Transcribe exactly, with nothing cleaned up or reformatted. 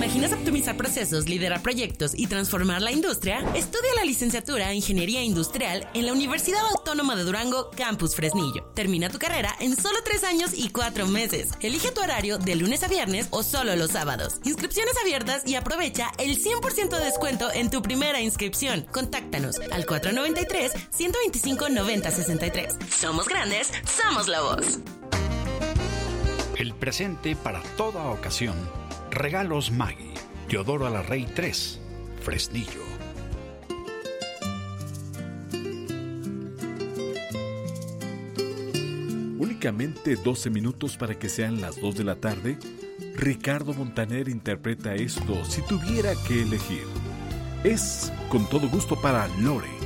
imaginas optimizar procesos, liderar proyectos y transformar la industria? Estudia la licenciatura en Ingeniería Industrial en la Universidad Autónoma de Durango, Campus Fresnillo. Termina tu carrera en solo tres años y cuatro meses. Elige tu horario de lunes a viernes o solo los sábados. Inscripciones abiertas y aprovecha el cien por ciento de descuento en tu primera inscripción. Contáctanos al cuatro nueve tres, uno dos cinco, nueve cero seis tres. Somos grandes, somos la voz. El presente para toda ocasión. Regalos Maggi. Teodoro Alarrey tres, Fresnillo. Únicamente doce minutos para que sean las dos de la tarde. Ricardo Montaner interpreta esto Si tuviera que elegir. Es con todo gusto para Lore.